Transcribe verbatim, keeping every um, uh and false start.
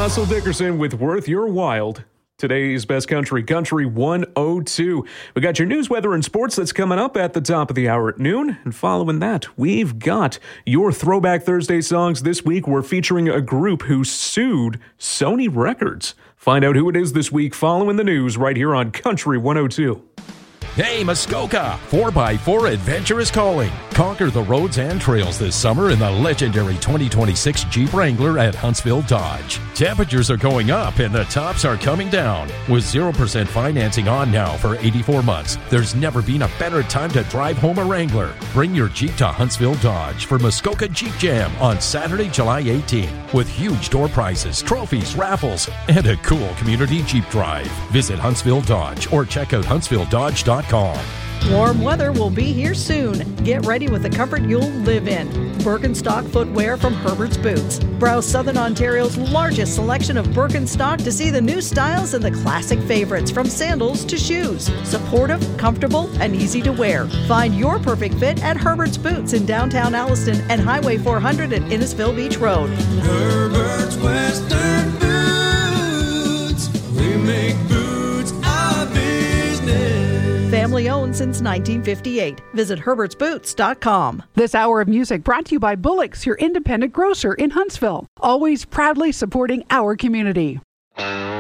Russell Dickerson with Worth Your Wild. Today's Best Country, Country one oh two. We got your news, weather, and sports that's coming up at the top of the hour at noon. And following that, we've got your Throwback Thursday songs. This week, we're featuring a group who sued Sony Records. Find out who it is this week following the news right here on Country one oh two. Hey, Muskoka! four by four Adventure is calling. Conquer the roads and trails this summer in the legendary twenty twenty-six Jeep Wrangler at Huntsville Dodge. Temperatures are going up and the tops are coming down. With zero percent financing on now for eighty-four months, there's never been a better time to drive home a Wrangler. Bring your Jeep to Huntsville Dodge for Muskoka Jeep Jam on Saturday, July eighteenth. With huge door prizes, trophies, raffles, and a cool community Jeep drive. Visit Huntsville Dodge or check out huntsville dodge dot com. Warm weather will be here soon. Get ready with the comfort you'll live in. Birkenstock footwear from Herbert's Boots. Browse Southern Ontario's largest selection of Birkenstock to see the new styles and the classic favorites, from sandals to shoes. Supportive, comfortable, and easy to wear. Find your perfect fit at Herbert's Boots in downtown Alliston and Highway four hundred at Innisfil Beach Road. Herbert's Western Boots. We make boots our business. Family owned since nineteen fifty-eight. Visit herberts boots dot com. This hour of music brought to you by Bullock's, your independent grocer in Huntsville. Always proudly supporting our community.